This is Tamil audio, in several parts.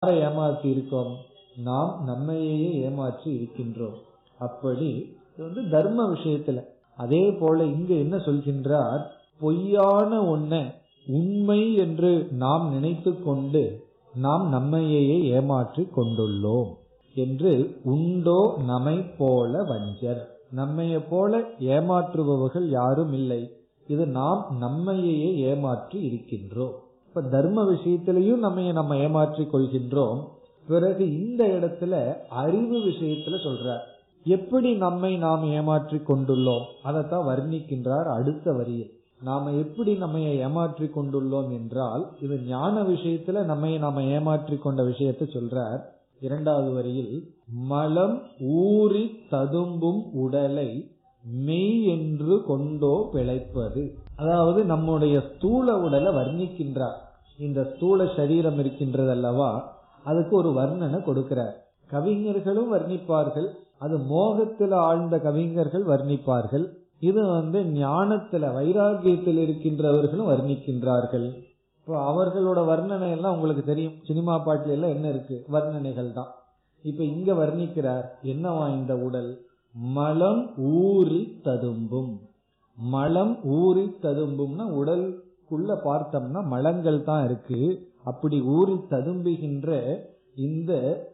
ஏமாற்றி இருக்கோம்? நாம் நம்மையே ஏமாற்றி இருக்கின்றோம். அப்படி தர்ம விஷயத்துல. அதே போல இங்கு என்ன சொல்கின்றார், பொய்யான ஒன்றை உண்மை என்று நாம் நினைத்து கொண்டு நாம் நம்மையே ஏமாற்றி கொண்டுள்ளோம் என்று. உண்டோ நம்மை போல வஞ்சர், நம்மைய போல ஏமாற்றுபவர்கள் யாரும் இல்லை, இது நாம் நம்மையே ஏமாற்றி இருக்கின்றோம். இப்ப தர்ம விஷயத்திலையும் நம்ம ஏமாற்றி கொள்கின்றோம். பிறகு இந்த இடத்துல அறிவு விஷயத்துல சொல்றார், எப்படி நம்மை நாம் ஏமாற்றி கொண்டுள்ளோம் அதைத்தான் வர்ணிக்கின்றார் அடுத்த வரியில். நாம எப்படி நம்ம ஏமாற்றி கொண்டுள்ளோம் என்றால், இது ஞான விஷயத்துல நாம ஏமாற்றி கொண்ட விஷயத்தை சொல்றார். இரண்டாவது வரியில், மலம் ஊறி ததும்பும் உடலை மெய் என்று கொண்டோ பிழைப்பது. அதாவது நம்முடைய ஸ்தூல உடலை வர்ணிக்கின்றார். இந்த ஸ்தூல சரீரம் இருக்கின்றது அல்லவா, அதுக்கு ஒரு வர்ணனை கொடுக்கிறார். கவிஞர்களும் வர்ணிப்பார்கள், அது மோகத்தில் ஆழ்ந்த கவிஞர்கள் வர்ணிப்பார்கள். இது ஞானத்துல வைராகியத்தில் இருக்கின்றவர்களும் வர்ணிக்கின்றார்கள். இப்போ அவர்களோட வர்ணனை எல்லாம் உங்களுக்கு தெரியும், சினிமா பாட்டுல எல்லாம் என்ன இருக்கு, வர்ணனைகள் தான். இப்ப இங்க வர்ணிக்கிறார் என்னவா இந்த உடல், மலம் ஊறி ததும்பும். மலம் ஊறி ததும்பும்னா உடலுக்குள்ள பார்த்தோம்னா மலங்கள் தான் இருக்கு. அப்படி ஊறி ததும்புகின்ற இந்த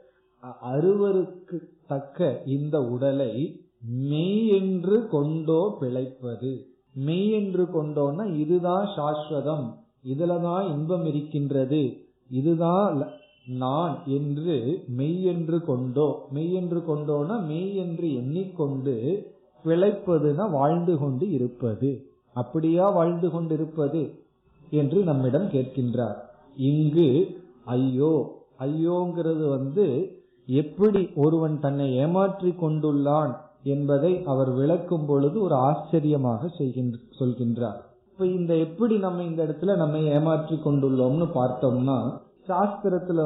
அருவருக்கு தக்க இந்த உடலை மெய் என்று கொண்டோ பிழைப்பது. மெய் என்று கொண்டோன்னா இதுதான் சாஸ்வதம், இதுலதான் இன்பம் இருக்கின்றது, இதுதான் நான் என்று மெய் என்று கொண்டோ. மெய் என்று கொண்டோன்னா மெய் என்று எண்ணிக்கொண்டு, பிழைப்பதுனா வாழ்ந்து கொண்டு இருப்பது. அப்படியா வாழ்ந்து கொண்டிருப்பது என்று நம்மிடம் கேட்கின்றார். இங்கு ஐயோ, ஐயோங்கிறது எப்படி ஒருவன் தன்னை ஏமாற்றி கொண்டுள்ளான் என்பதை அவர் விளக்கும் பொழுது ஒரு ஆச்சரியமாக சொல்கின்றார். இப்ப இந்த எப்படி நம்ம இந்த இடத்துல நம்ம ஏமாற்றி கொண்டுள்ளோம்னு பார்த்தோம்னா, சாஸ்திரத்துல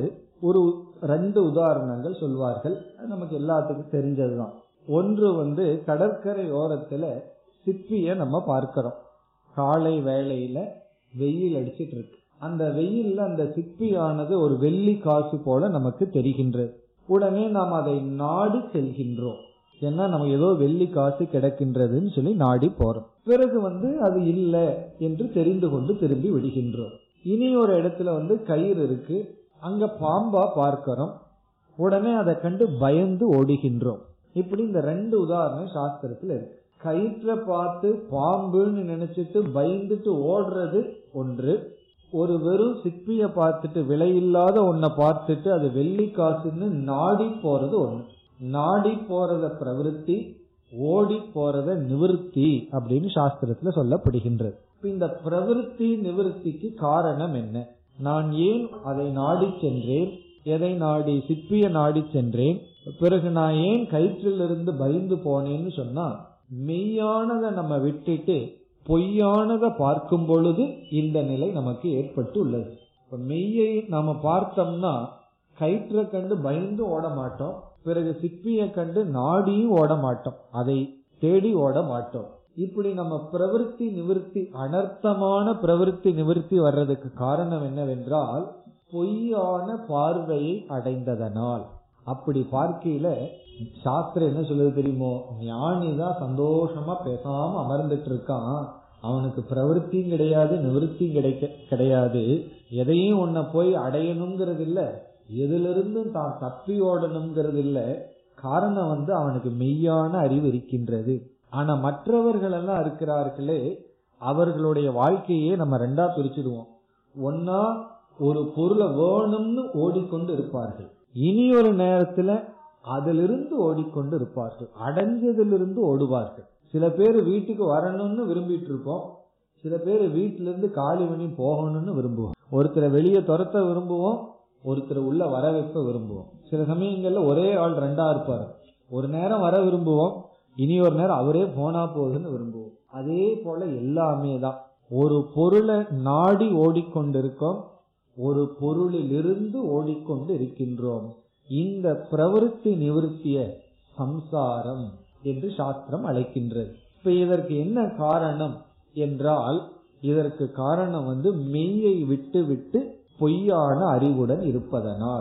ஒரு 2 உதாரணங்கள் சொல்வார்கள். நமக்கு எல்லாத்துக்கும் தெரிஞ்சதுதான். ஒன்று கடற்கரை ஓரத்துல சிப்பிய நம்ம பார்க்கிறோம். காலை வேளையில வெயில் அடிச்சிட்டு இருக்கு. அந்த வெயில்ல அந்த சிப்பியானது ஒரு வெள்ளி காசு போல நமக்கு தெரிகின்றது. உடனே நாம் அதை நாடி செல்கின்றோம். ஏன்னா நம்ம ஏதோ வெள்ளி காசு கிடக்கின்றதுன்னு சொல்லி நாடி போறோம். பிறகு அது இல்லை என்று தெரிந்து கொண்டு திரும்பி விடுகின்றோம். இனி ஒரு இடத்துல கயிறு இருக்கு, அங்க பாம்பா பார்க்கிறோம், உடனே அதை கண்டு பயந்து ஓடுகின்றோம். இப்படி இந்த 2 உதாரணம் சாஸ்திரத்துல இருக்கு. கயிற்றை பார்த்து பாம்புன்னு நினைச்சிட்டு பயந்துட்டு ஓடுறது ஒன்று, ஒரு வெறும் சிப்பிய பார்த்துட்டு விலையில்லாத ஒன்ன பார்த்துட்டு அது வெள்ளி காசுன்னு நாடி போறது ஒண்ணு. நாடி போறத பிரவிற்த்தி, ஓடி போறத நிவிருத்தி அப்படின்னு சாஸ்திரத்துல சொல்லப்படுகின்றது. இந்த பிரவிற்த்தி நிவிருத்திக்கு காரணம் என்ன? நான் ஏன் அதை நாடி சென்றேன், எதை நாடி, சிப்பிய நாடி சென்றேன், பிறகு நான் ஏன் கயிற்றிலிருந்து பயந்து போனேன்னு சொன்னா, மெய்யானதை நம்ம விட்டுட்டு பொய்யானதை பார்க்கும் பொழுது இந்த நிலை நமக்கு ஏற்பட்டு உள்ளது. இப்ப மெய்யை நாம பார்த்தோம்னா கயிற்றை கண்டு பயந்து ஓட மாட்டோம், பிறகு சிப்பியை கண்டு நாடியும் ஓட மாட்டோம், அதை தேடி ஓட மாட்டோம். இப்படி நம்ம பிரவிற்த்தி நிவிருத்தி, அனர்த்தமான பிரவிற்த்தி நிவிருத்தி வர்றதுக்கு காரணம் என்னவென்றால் பொய்யான பார்வையை அடைந்ததனால். அப்படி பார்க்கையில சாஸ்திரம் என்ன சொல்லுது தெரியுமோ, ஞானிதான் சந்தோஷமா பேசாம அமர்ந்துட்டு இருக்கான், அவனுக்கு பிரவிற்த்தியும் கிடையாது நிவிருத்தியும் கிடையாது, எதையும் ஒன்ன போய் அடையணுங்கிறது இல்ல, எதிலிருந்து தான் தப்பி ஓடணுங்கிறது இல்ல. காரணம் அவனுக்கு மெய்யான அறிவு இருக்கின்றது. ஆனா மற்றவர்கள் எல்லாம் இருக்கிறார்களே, அவர்களுடைய வாழ்க்கையே நம்ம 2ஆ பிரிச்சிடுவோம். ஒன்னா ஒரு பொருளை வேணும்னு ஓடிக்கொண்டு இருப்பார்கள், இனி ஒரு நேரத்துல அதிலிருந்து ஓடிக்கொண்டு இருப்பார்கள், அடைஞ்சதிலிருந்து ஓடுவார்கள். சில பேர் வீட்டுக்கு வரணும்னு விரும்பிட்டு இருப்போம், சில பேர் வீட்டிலிருந்து காலி பண்ணி போகணும்னு விரும்புவோம். ஒருத்தரை வெளியே துரத்த விரும்புவோம், ஒருத்தர் உள்ள வர வைப்ப விரும்புவோம். சில சமயங்கள்ல ஒரே ஆள் 2ஆ இருப்பாரு, ஒரு நேரம் வர விரும்புவோம், இனி ஒரு நேரம் அவரே போனா போகுதுன்னு விரும்புவோம். அதே போல எல்லாமே தான். ஒரு பொருளை நாடி ஓடிக்கொண்டிருக்கோம், ஒரு பொருளில் இருந்து ஓடிக்கொண்டு இருக்கின்றோம். இந்த பிரவிற்த்தி நிவிருத்திய சம்சாரம் என்று சாஸ்திரம் அழைக்கின்றது. இப்ப இதற்கு என்ன காரணம் என்றால், இதற்கு காரணம் மெய்யை விட்டு விட்டு பொய்யான அறிவுடன் இருப்பதனால்.